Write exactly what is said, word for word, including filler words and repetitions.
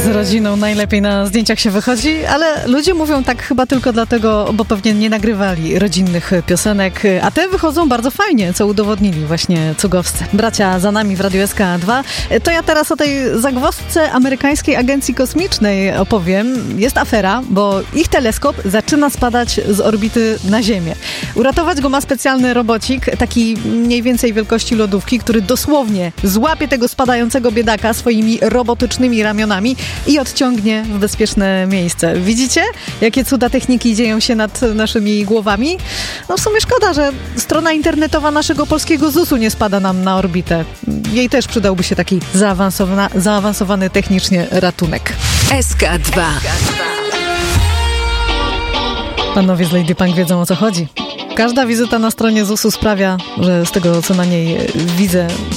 z rodziną najlepiej na zdjęciach się wychodzi, ale ludzie mówią tak chyba tylko dlatego, bo pewnie nie nagrywali rodzinnych piosenek, a te wychodzą bardzo fajnie, co udowodnili właśnie cugowscy. Bracia za nami w Radiu S K dwa. To ja teraz o tej zagwozdce amerykańskiej agencji kosmicznej opowiem. Jest afera, bo ich teleskop zaczyna spadać z orbity na Ziemię. Uratować go ma specjalny robocik, taki mniej więcej wielkości lodówki, który dosłownie złapie tego spadającego biedaka swoimi robotycznymi ramionami i odciągnie w bezpieczne miejsce. Widzicie, jakie cuda techniki dzieją się nad naszymi głowami? No w sumie szkoda, że strona internetowa naszego polskiego zusu nie spada nam na orbitę. Jej też przydałby się taki zaawansowany, zaawansowany technicznie ratunek. S K dwa. Panowie z Lady Punk wiedzą, o co chodzi. Każda wizyta na stronie zusu sprawia, że z tego, co na niej widzę,